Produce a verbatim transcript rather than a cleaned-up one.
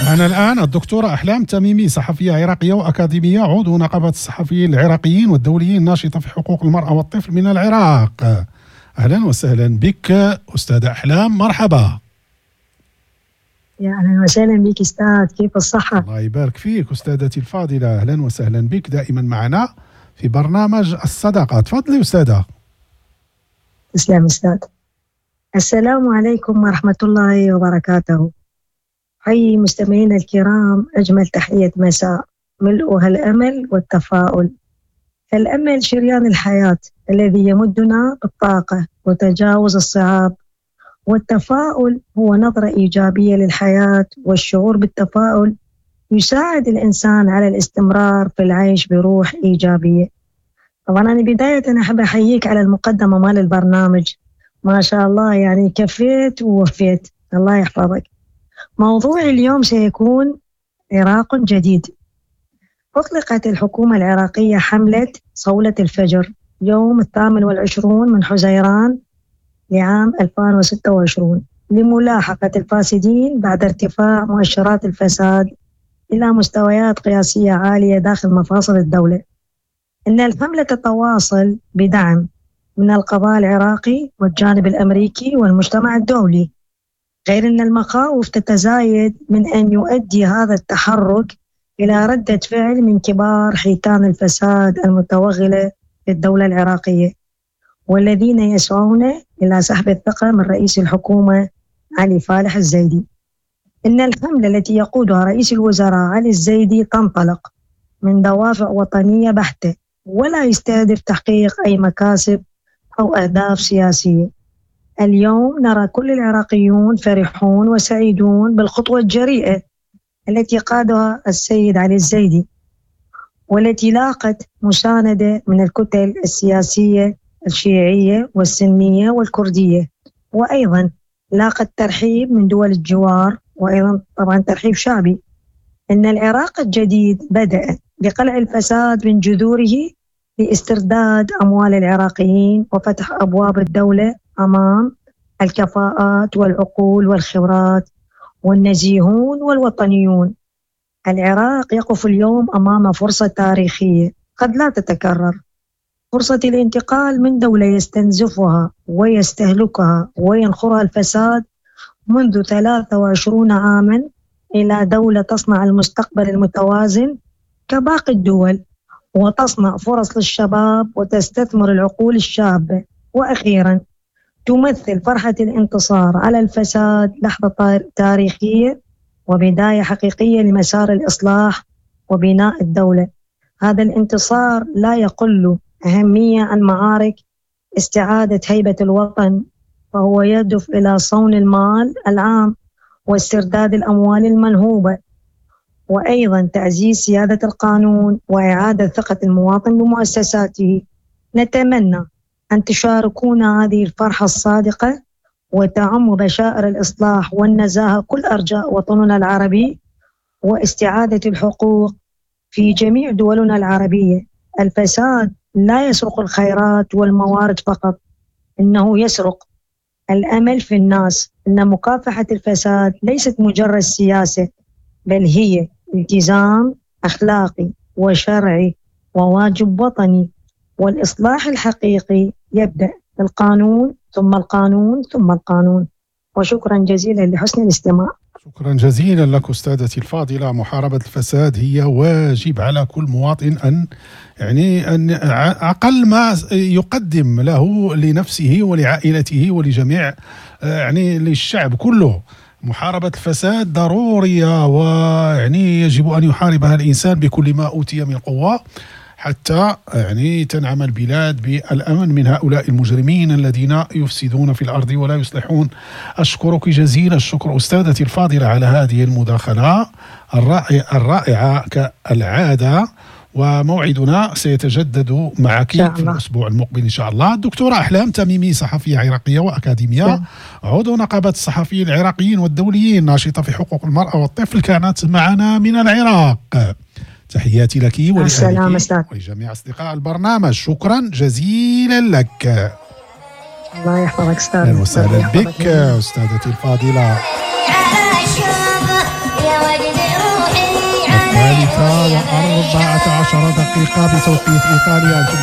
معنا الآن الدكتورة أحلام تميمي، صحفية عراقية وأكاديمية، عضو نقابة الصحفيين العراقيين والدوليين، ناشطة في حقوق المرأة والطفل من العراق. أهلا وسهلا بك أستاذة أحلام، مرحبا. يا أهلا وسهلا بك أستاذ، كيف الصحة؟ الله يبارك فيك أستاذتي الفاضلة، أهلا وسهلا بك دائما معنا في برنامج الصداقة. تفضلي أستاذة. تسلم أستاذ. السلام عليكم ورحمة الله وبركاته. حي مستمعينا الكرام، أجمل تحية مساء ملؤها الأمل والتفاؤل. الأمل شريان الحياة الذي يمدنا بالطاقة وتجاوز الصعاب، والتفاؤل هو نظرة إيجابية للحياة، والشعور بالتفاؤل يساعد الإنسان على الاستمرار في العيش بروح إيجابية. طبعا أنا بداية أحب أحييك على المقدمة مال البرنامج، ما شاء الله يعني كفيت ووفيت، الله يحفظك. موضوع اليوم سيكون عراق جديد. أطلقت الحكومة العراقية حملة صولة الفجر يوم الثامن والعشرون من حزيران لعام ألفين وستة وعشرين لملاحقة الفاسدين بعد ارتفاع مؤشرات الفساد إلى مستويات قياسية عالية داخل مفاصل الدولة. إن الحملة تتواصل بدعم من القضاء العراقي والجانب الأمريكي والمجتمع الدولي، غير أن المخاوف تتزايد من أن يؤدي هذا التحرك إلى ردة فعل من كبار حيتان الفساد المتوغلة في الدولة العراقية، والذين يسعون إلى سحب الثقة من رئيس الحكومة علي فالح الزيدي. إن الحملة التي يقودها رئيس الوزراء علي الزيدي تنطلق من دوافع وطنية بحتة، ولا يستهدف تحقيق أي مكاسب أو أهداف سياسية. اليوم نرى كل العراقيون فرحون وسعيدون بالخطوة الجريئة التي قادها السيد علي الزيدي، والتي لاقت مساندة من الكتل السياسية الشيعية والسنية والكردية، وأيضا لاقت ترحيب من دول الجوار، وأيضا طبعا ترحيب شعبي. إن العراق الجديد بدأ بقلع الفساد من جذوره لاسترداد أموال العراقيين وفتح أبواب الدولة أمام الكفاءات والعقول والخبرات والنزيهون والوطنيون. العراق يقف اليوم أمام فرصة تاريخية قد لا تتكرر، فرصة الانتقال من دولة يستنزفها ويستهلكها وينخرها الفساد منذ ثلاثة وعشرين عاما إلى دولة تصنع المستقبل المتوازن كباقي الدول، وتصنع فرص للشباب وتستثمر العقول الشابة. وأخيرا تمثل فرحة الانتصار على الفساد لحظة تاريخية وبداية حقيقية لمسار الإصلاح وبناء الدولة. هذا الانتصار لا يقل أهمية عن معارك استعادة هيبة الوطن، فهو يهدف إلى صون المال العام واسترداد الأموال المنهوبة، وأيضا تعزيز سيادة القانون وإعادة ثقة المواطن بمؤسساته. نتمنى أن تشاركونا هذه الفرحة الصادقة وتعم بشائر الإصلاح والنزاهة كل أرجاء وطننا العربي، واستعادة الحقوق في جميع دولنا العربية. الفساد لا يسرق الخيرات والموارد فقط، إنه يسرق الأمل في الناس. إن مكافحة الفساد ليست مجرد سياسة، بل هي التزام أخلاقي وشرعي وواجب وطني، والإصلاح الحقيقي يبدأ بالقانون ثم القانون ثم القانون. وشكرا جزيلا لحسن الاستماع. شكرا جزيلا لك أستاذتي الفاضلة. محاربة الفساد هي واجب على كل مواطن، أن يعني أن أقل ما يقدم له لنفسه ولعائلته ولجميع يعني للشعب كله. محاربة الفساد ضرورية، ويعني يجب أن يحاربها الإنسان بكل ما أوتي من قوة حتى يعني تنعم البلاد بالأمن من هؤلاء المجرمين الذين يفسدون في الأرض ولا يصلحون. أشكرك جزيل الشكر أستاذتي الفاضلة على هذه المداخلة الرائعة كالعادة، وموعدنا سيتجدد معك في الأسبوع المقبل إن شاء الله. الدكتورة أحلام تميمي، صحفية عراقية وأكاديمية، عضو نقابة الصحفيين العراقيين والدوليين، ناشطة في حقوق المرأة والطفل، كانت معنا من العراق. تحياتي لك ولأهلك ولجميع أصدقاء البرنامج. شكرا جزيلا لك. الله يحفظك أستاذ. أهلا وسهلا بك أستاذتي الفاضلة. وأربعة عشر دقيقة بتوقيت إيطاليا.